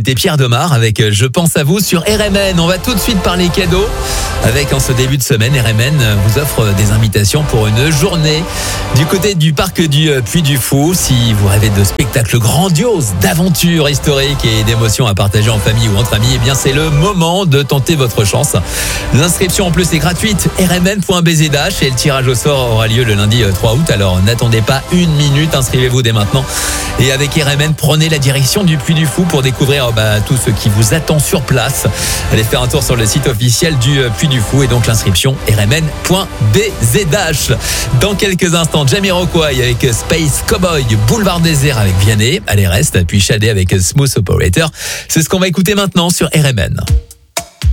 C'était Pierre Demar avec Je pense à vous sur RMN. On va tout de suite parler cadeaux avec en ce début de semaine, RMN vous offre des invitations pour une journée du côté du parc du Puy du Fou. Si vous rêvez de spectacles grandioses, d'aventures historiques et d'émotions à partager en famille ou entre amis, eh bien c'est le moment de tenter votre chance. L'inscription en plus est gratuite, rmn.bz et le tirage au sort aura lieu le lundi 3 août. Alors n'attendez pas une minute, inscrivez-vous dès maintenant. Et avec RMN, prenez la direction du Puy du Fou pour découvrir tout ce qui vous attend sur place. Allez faire un tour sur le site officiel du Puy du Fou et donc l'inscription rmn.bz. Dans quelques instants, Jamiroquai avec Space Cowboy, Boulevard Désert avec Vianney, allez reste, puis Shadé avec Smooth Operator. C'est ce qu'on va écouter maintenant sur RMN.